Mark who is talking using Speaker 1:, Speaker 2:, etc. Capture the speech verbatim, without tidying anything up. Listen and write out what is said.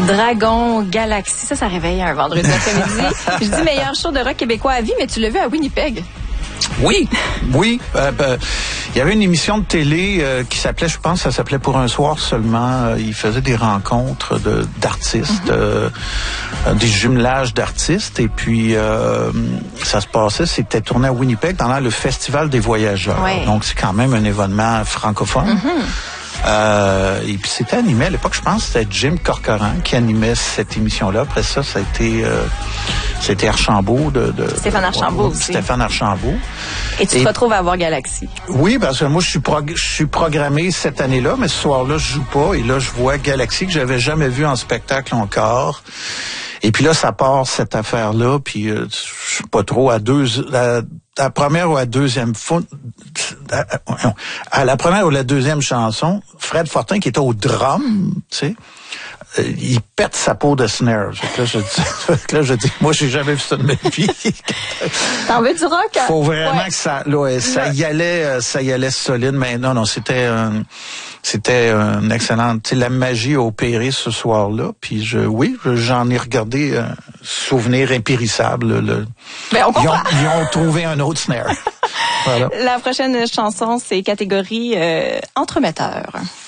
Speaker 1: Dragon, Galaxy, ça, ça réveille un vendredi après-midi. Je dis meilleur show de rock québécois à vie, mais tu l'as vu à Winnipeg.
Speaker 2: Oui, oui. Euh, ben, il y avait une émission de télé euh, qui s'appelait, je pense, ça s'appelait Pour un soir seulement. Euh, il faisait des rencontres de, d'artistes, mm-hmm. euh, des jumelages d'artistes. Et puis, euh, ça se passait, c'était tourné à Winnipeg pendant le Festival des voyageurs.
Speaker 1: Ouais.
Speaker 2: Donc, c'est quand même un événement francophone. Mm-hmm. Euh, et puis c'était animé à l'époque, je pense, c'était Jim Corcoran qui animait cette émission-là. Après ça, ça a été, euh, c'était Archambault de, de
Speaker 1: Stéphane Archambault
Speaker 2: de,
Speaker 1: aussi.
Speaker 2: Stéphane Archambault.
Speaker 1: Et tu et, te retrouves à voir Galaxy.
Speaker 2: Oui, parce que moi je suis prog- je suis programmé cette année-là, mais ce soir-là je joue pas. Et là je vois Galaxy que j'avais jamais vu en spectacle encore. Et puis là, ça part cette affaire-là, puis euh, je sais pas trop à deux, à, à la première ou à la deuxième fois, à, à la première ou la deuxième chanson, Fred Fortin qui était au drum, tu sais, euh, il pète sa peau de snare. Là, je dis, là, je dis, moi, j'ai jamais vu ça de ma vie.
Speaker 1: T'en veux du rock?
Speaker 2: Faut vraiment
Speaker 1: ouais.
Speaker 2: que ça, là, ça y allait, ça y allait solide, mais non, non, c'était un, c'était un excellent, tu sais, la magie a opéré ce soir-là, puis je, oui, j'en ai regardé un souvenir impérissable. Le,
Speaker 1: ben, on
Speaker 2: ils, ont, ils ont trouvé un autre snare. Voilà.
Speaker 1: La prochaine chanson, c'est catégorie euh, entremetteur.